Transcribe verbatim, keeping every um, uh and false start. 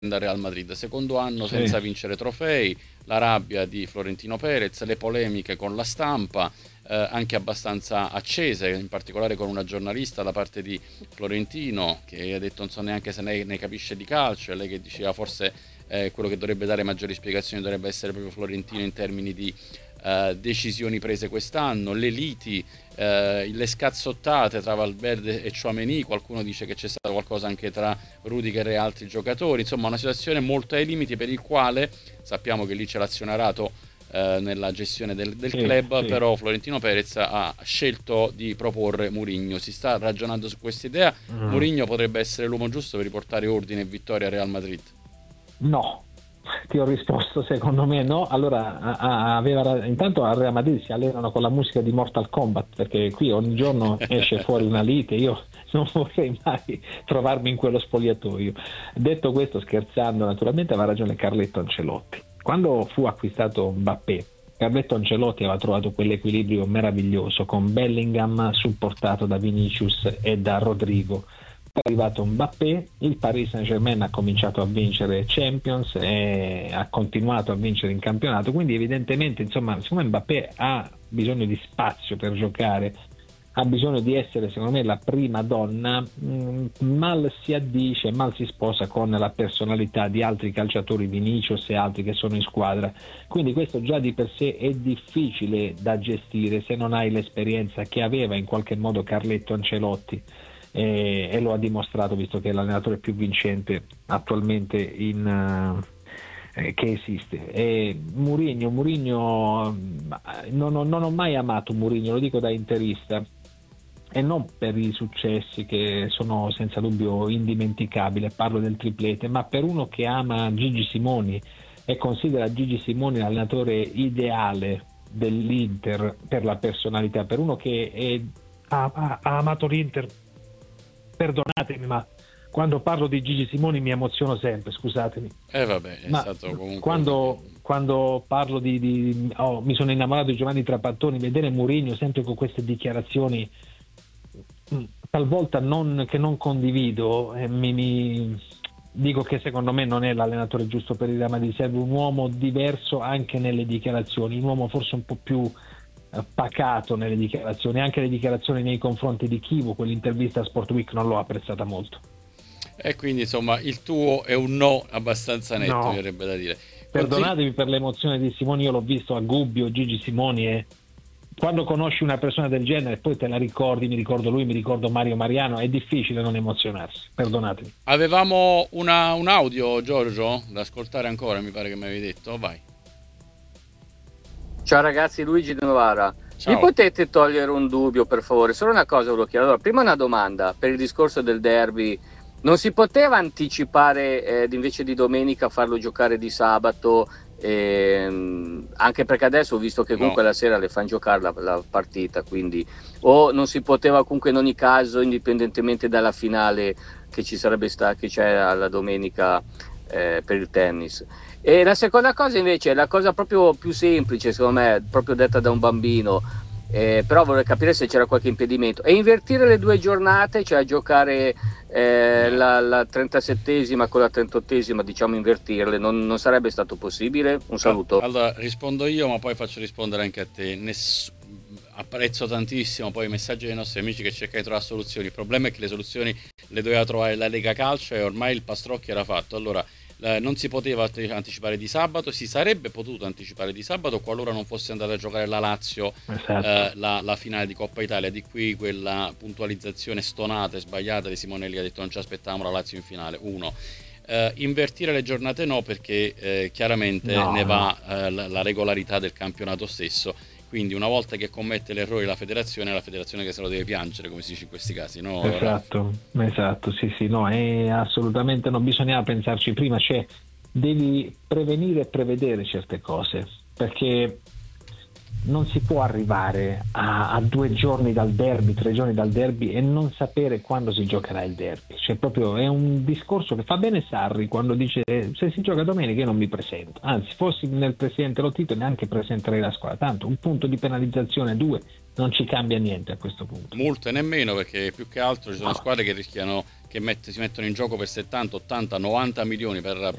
al Real Madrid, secondo anno Sì. senza vincere trofei, la rabbia di Florentino Perez, le polemiche con la stampa, eh, anche abbastanza accese, in particolare con una giornalista da parte di Florentino che ha detto non so neanche se ne, ne capisce di calcio, e lei che diceva forse eh, quello che dovrebbe dare maggiori spiegazioni dovrebbe essere proprio Florentino in termini di eh, decisioni prese quest'anno, le liti, eh, le scazzottate tra Valverde e Tchouaméni, qualcuno dice che c'è stato qualcosa anche tra Rudiger e altri giocatori, insomma una situazione molto ai limiti, per il quale sappiamo che lì c'è l'azionarato eh, nella gestione del, del Sì, club, sì. però Florentino Perez ha scelto di proporre Mourinho. Si sta ragionando su questa idea. Mm. Mourinho potrebbe essere l'uomo giusto per riportare ordine e vittoria al Real Madrid. No, ti ho risposto, secondo me no. Allora, a- a- aveva, intanto a Real Madrid si allenano con la musica di Mortal Kombat, perché qui ogni giorno esce fuori una lite, io non vorrei mai trovarmi in quello spogliatoio. Detto questo, scherzando, naturalmente aveva ragione Carletto Ancelotti. Quando fu acquistato Mbappé, Carletto Ancelotti aveva trovato quell'equilibrio meraviglioso con Bellingham supportato da Vinicius e da Rodrigo. È arrivato Mbappé, il Paris Saint-Germain ha cominciato a vincere Champions e ha continuato a vincere in campionato, quindi evidentemente, insomma, siccome Mbappé ha bisogno di spazio per giocare, ha bisogno di essere, secondo me, la prima donna, mh, mal si addice, mal si sposa con la personalità di altri calciatori, Vinicius e altri che sono in squadra, quindi questo già di per sé è difficile da gestire se non hai l'esperienza che aveva in qualche modo Carletto Ancelotti. E, e lo ha dimostrato, visto che è l'allenatore più vincente attualmente in, eh, che esiste. E Mourinho, Mourinho non, ho, non ho mai amato Mourinho, lo dico da interista, e non per i successi che sono senza dubbio indimenticabili, parlo del triplete, ma per uno che ama Gigi Simoni e considera Gigi Simoni l'allenatore ideale dell'Inter per la personalità, per uno che è, ha, ha, ha amato l'Inter. Perdonatemi, ma quando parlo di Gigi Simoni mi emoziono sempre, scusatemi. E eh vabbè, è Ma stato comunque quando, quando parlo di, di oh, mi sono innamorato di Giovanni Trapattoni, vedere Mourinho sempre con queste dichiarazioni talvolta non, che non condivido, eh, mi, mi dico che secondo me non è l'allenatore giusto per il Real Madrid, serve un uomo diverso anche nelle dichiarazioni, un uomo forse un po' più pacato nelle dichiarazioni, anche le dichiarazioni nei confronti di Chivu, quell'intervista a Sport Week non l'ho apprezzata molto. E quindi insomma il tuo è un no abbastanza netto, mi No, verrebbe da dire. Così, perdonatemi per l'emozione di Simoni, io l'ho visto a Gubbio, Gigi Simoni, e quando conosci una persona del genere poi te la ricordi, mi ricordo lui, mi ricordo Mario Mariano, è difficile non emozionarsi, perdonatemi. avevamo una, un audio, Giorgio, da ascoltare ancora, mi pare che mi avevi detto, vai. Ciao ragazzi, Luigi De Novara. Ciao. Mi potete togliere un dubbio, per favore? Solo una cosa volevo chiedere. Allora, prima una domanda per il discorso del derby. Non si poteva anticipare eh, invece di domenica farlo giocare di sabato? Ehm, anche perché adesso ho visto che comunque No. la sera le fanno giocare la, la partita, quindi o non si poteva comunque in ogni caso, indipendentemente dalla finale che ci sarebbe stata, che c'è alla domenica eh, per il tennis. E la seconda cosa invece è la cosa proprio più semplice, secondo me, proprio detta da un bambino, eh, però vorrei capire se c'era qualche impedimento. E invertire le due giornate, cioè giocare eh, No. la, la trentasettesima con la trentottesima, diciamo invertirle, non, non sarebbe stato possibile? Un saluto. Allora rispondo io, ma poi faccio rispondere anche a te. Ness- apprezzo tantissimo poi i messaggi dei nostri amici che cercano di trovare soluzioni. Il problema è che le soluzioni le doveva trovare la Lega Calcio e ormai il pastrocchio era fatto. Allora eh, non si poteva anticipare di sabato, si sarebbe potuto anticipare di sabato qualora non fosse andata a giocare la Lazio, Esatto. eh, la, la finale di Coppa Italia. Di qui quella puntualizzazione stonata e sbagliata di Simonelli che ha detto non ci aspettavamo la Lazio in finale. Uno. Uh, invertire le giornate no, perché eh, chiaramente No, ne va no. eh, la, la regolarità del campionato stesso, quindi una volta che commette l'errore la federazione è la federazione che se lo deve piangere, come si dice in questi casi, no? Esatto, esatto, sì, sì, no, è assolutamente no, bisognava pensarci prima, cioè devi prevenire e prevedere certe cose, perché non si può arrivare a, a due giorni dal derby, tre giorni dal derby e non sapere quando si giocherà il derby. Cioè, proprio è un discorso che fa bene Sarri quando dice se si gioca domenica io non mi presento, anzi fossi nel presidente Lotito neanche presenterei la squadra, tanto un punto di penalizzazione, due, non ci cambia niente a questo punto. Multe nemmeno, perché più che altro ci sono squadre che rischiano, che mette, si mettono in gioco per settanta, ottanta, novanta milioni per